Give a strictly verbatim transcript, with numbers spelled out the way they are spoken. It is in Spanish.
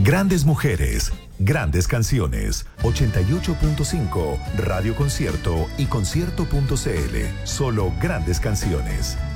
Grandes mujeres, grandes canciones. ochenta y ocho punto cinco Radio Concierto y concierto punto c l. Solo grandes canciones.